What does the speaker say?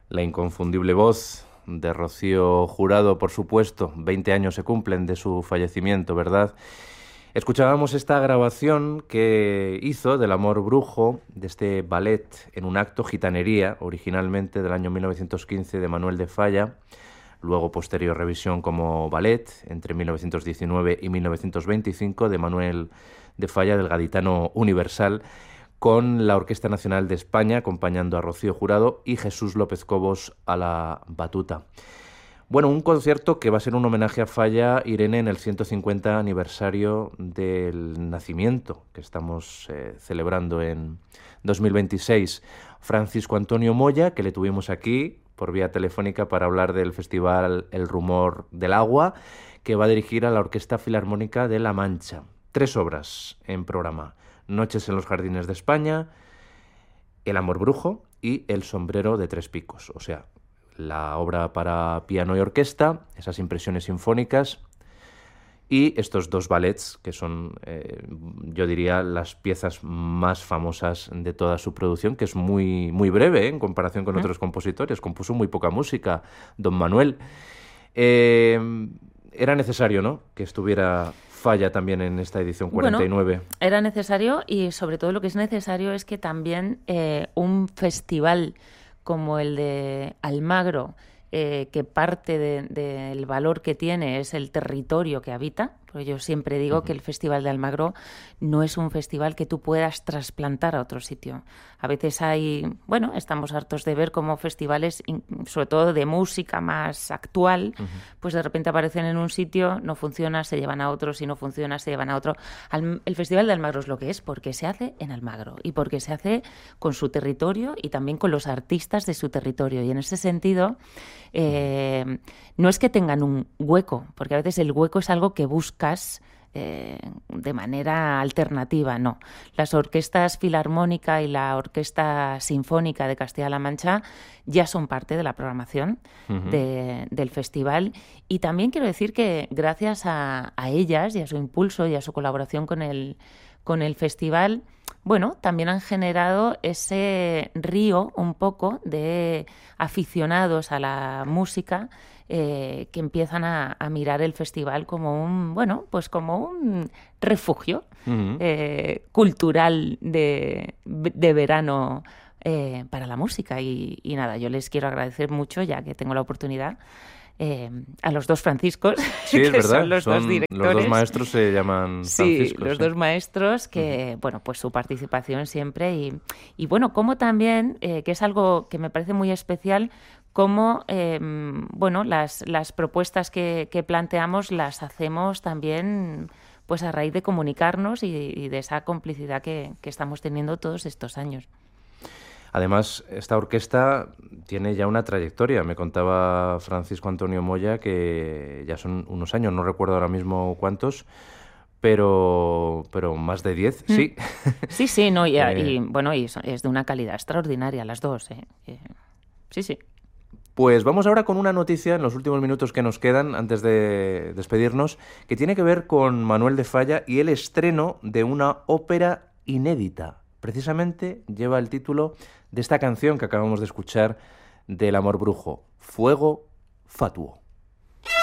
La inconfundible voz de Rocío Jurado, por supuesto. 20 años se cumplen de su fallecimiento, ¿verdad? Escuchábamos esta grabación que hizo del Amor Brujo, de este ballet en un acto gitanería, originalmente del año 1915 de Manuel de Falla, luego posterior revisión como ballet entre 1919 y 1925 de Manuel de Falla del Gaditano Universal, con la Orquesta Nacional de España acompañando a Rocío Jurado y Jesús López Cobos a la batuta. Bueno, un concierto que va a ser un homenaje a Falla, Irene, en el 150 aniversario del nacimiento que estamos celebrando en 2026. Francisco Antonio Moya, que le tuvimos aquí por vía telefónica para hablar del festival El Rumor del Agua, que va a dirigir a la Orquesta Filarmónica de La Mancha. 3 obras en programa: Noches en los Jardines de España, El Amor Brujo y El Sombrero de 3 picos, o sea, la obra para piano y orquesta, esas impresiones sinfónicas y estos 2 ballets que son, yo diría, las piezas más famosas de toda su producción, que es muy, muy breve, en comparación con otros compositores. Compuso muy poca música, don Manuel. Era necesario, ¿no?, que estuviera Falla también en esta edición 49. Bueno, era necesario, y sobre todo lo que es necesario es que también un festival como el de Almagro, que parte del valor que tiene es el territorio que habita, porque yo siempre digo que el Festival de Almagro no es un festival que tú puedas trasplantar a otro sitio. A veces estamos hartos de ver cómo festivales, sobre todo de música más actual, pues de repente aparecen en un sitio, no funciona, se llevan a otro, si no funciona, se llevan a otro. El Festival de Almagro es lo que es, porque se hace en Almagro y porque se hace con su territorio y también con los artistas de su territorio. Y en ese sentido, no es que tengan un hueco, porque a veces el hueco es algo que buscas de manera alternativa, no. Las orquestas filarmónica y la Orquesta Sinfónica de Castilla-La Mancha ya son parte de la programación del festival, y también quiero decir que gracias a ellas y a su impulso y a su colaboración con el festival, bueno, también han generado ese río un poco de aficionados a la música que empiezan a mirar el festival como un refugio cultural de verano para la música. Y nada, yo les quiero agradecer mucho, ya que tengo la oportunidad, a los 2 Franciscos, sí, es que verdad, son los 2 directores. Los 2 maestros se llaman Franciscos. Sí, los 2 maestros que, bueno, pues su participación siempre y bueno, como también, que es algo que me parece muy especial, como, las propuestas que planteamos las hacemos también pues a raíz de comunicarnos y de esa complicidad que estamos teniendo todos estos años. Además, esta orquesta tiene ya una trayectoria. Me contaba Francisco Antonio Moya que ya son unos años, no recuerdo ahora mismo cuántos, pero más de 10, sí. Sí, no, y bueno, y es de una calidad extraordinaria las 2. Sí. Pues vamos ahora con una noticia en los últimos minutos que nos quedan antes de despedirnos, que tiene que ver con Manuel de Falla y el estreno de una ópera inédita. Precisamente lleva el título de esta canción que acabamos de escuchar del Amor Brujo, Fuego Fatuo.